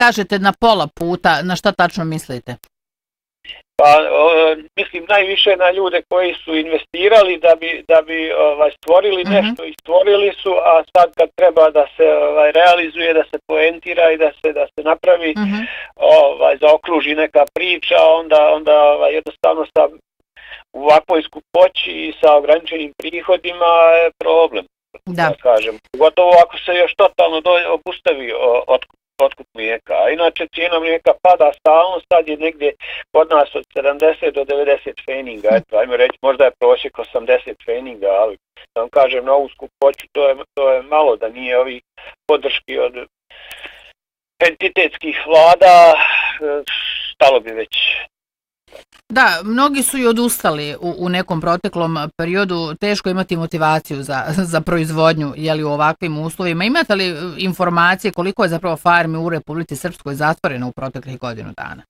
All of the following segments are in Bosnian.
kažete na pola puta, na šta tačno mislite? Pa mislim najviše na ljude koji su investirali da bi stvorili nešto i stvorili su, a sad kad treba da se realizuje, da se poentira i da se napravi, zaokruži neka priča, onda jednostavno u ovakvoj skupoći i sa ograničenim prihodima je problem. Da kažem. Pogotovo ako se još totalno obustavi otkup mlijeka. A inače cijena mlijeka pada stalno, sad je negdje kod nas od 70 do 90 feninga. Eto, ajmo reći, možda je prosjek 80 feninga, ali da vam kažem, na ovu skupoću to je malo, da nije ovih podrški od entitetskih vlada, stalo bi već. Da, mnogi su i odustali u nekom proteklom periodu, teško imati motivaciju za proizvodnju u ovakvim uslovima. Imate li informacije koliko je zapravo farmi u Republici Srpskoj zatvoreno u proteklih godinu dana?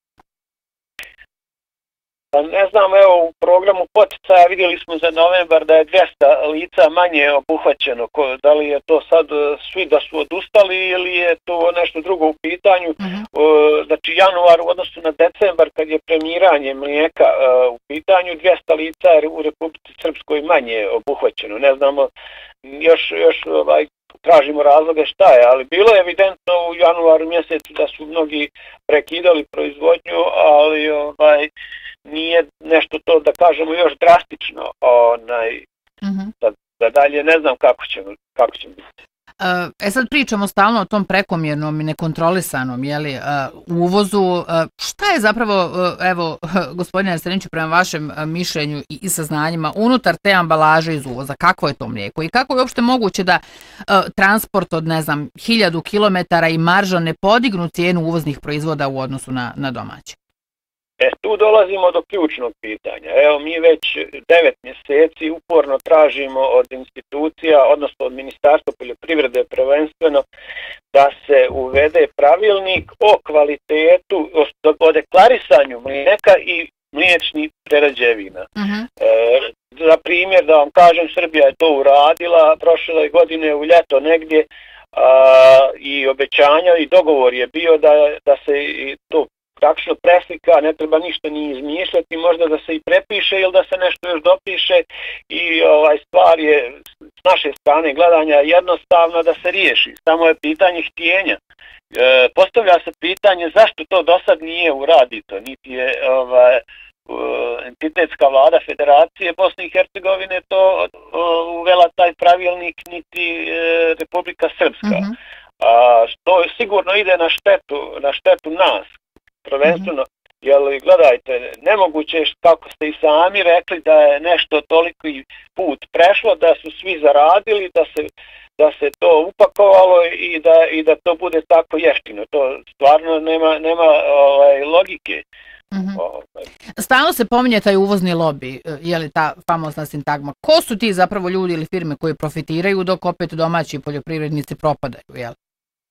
Ne znam, evo u programu poticaja vidjeli smo za novembar da je 200 lica manje obuhvaćeno. Da li je to sad svi da su odustali ili je to nešto drugo u pitanju? Znači januar u odnosu na decembar kad je premiranje mlijeka u pitanju, 200 lica je u Republici Srpskoj manje obuhvaćeno. Ne znamo, još tražimo razloge šta je, ali bilo je evidentno u januaru mjesecu da su mnogi prekidali proizvodnju, ali nije nešto to da kažemo još drastično. Da dalje ne znam kako će biti. Sad pričamo stalno o tom prekomjernom i nekontrolisanom uvozu. Šta je zapravo, evo, gospodine Arseniću, prema vašem mišljenju i saznanjima, unutar te ambalaže iz uvoza, kakvo je to mlijeko i kako je uopšte moguće da transport od, 1000 kilometara i marža ne podignu cijenu uvoznih proizvoda u odnosu na domaće? Tu dolazimo do ključnog pitanja. Evo, mi već 9 mjeseci uporno tražimo od institucija, odnosno od Ministarstva poljoprivrede prvenstveno, da se uvede pravilnik o kvalitetu, o deklarisanju mlijeka i mliječnih prerađevina. Za primjer, da vam kažem, Srbija je to uradila prošle godine u ljeto negdje i obećanja i dogovor je bio da se to praktično preslika, ne treba ništa ni izmišljati, možda da se i prepiše ili da se nešto još dopiše i stvar je s naše strane gledanja jednostavna da se riješi. Samo je pitanje htjenja. Postavlja se pitanje zašto to do sad nije uradito, niti je entitetska vlada Federacije Bosne i Hercegovine to uvela taj pravilnik, niti Republika Srpska. Što sigurno ide na štetu nas. Prvenstveno, jer gledajte, nemoguće je, kako ste i sami rekli, da je nešto toliki put prešlo, da su svi zaradili, da se to upakovalo i da to bude tako jeftino. To stvarno nema logike. Stalno se pominje taj uvozni lobby, je li ta famozna sintagma. Ko su ti zapravo ljudi ili firme koji profitiraju dok opet domaći poljoprivrednici propadaju, je li?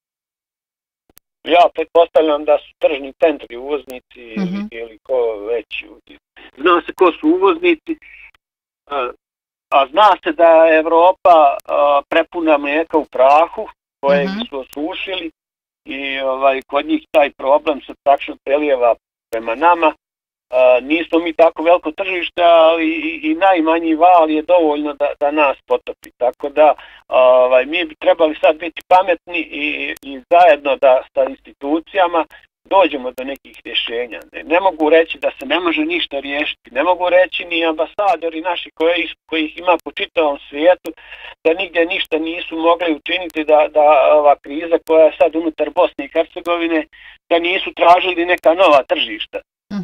Ja pretpostavljam da su tržni centri uvoznici ili ko već. Zna se ko su uvoznici, a zna se da je Evropa prepuna mlijeka u prahu kojeg su osušili i kod njih taj problem se praktično prelijeva prema nama. Nismo mi tako veliko tržište, ali i najmanji val je dovoljno da nas potopi. Tako da mi bi trebali sad biti pametni i zajedno da sa institucijama dođemo do nekih rješenja. Ne mogu reći da se ne može ništa riješiti. Ne mogu reći ni ambasadori naši kojih ima po čitavom svijetu da nigdje ništa nisu mogli učiniti da ova kriza koja je sad unutar Bosne i Hercegovine, da nisu tražili neka nova tržišta.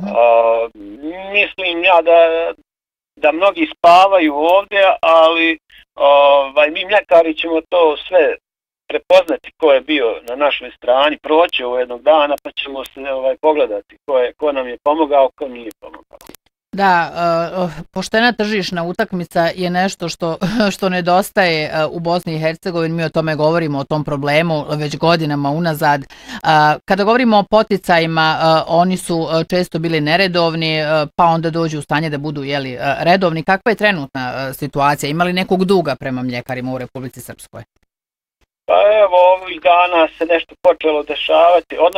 Mislim ja da mnogi spavaju ovdje, ali mi mljekari ćemo to sve prepoznati ko je bio na našoj strani, proći ovo jednog dana pa ćemo se pogledati ko nam je pomogao, ko nije pomogao. Da, poštena tržišna utakmica je nešto što nedostaje u Bosni i Hercegovini. Mi o tome govorimo, o tom problemu već godinama unazad. Kada govorimo o poticajima, oni su često bili neredovni, pa onda dođu u stanje da budu redovni. Kakva je trenutna situacija? Ima li nekog duga prema mljekarima u Republici Srpskoj? Pa evo, ovih dana se nešto počelo dešavati, odnosno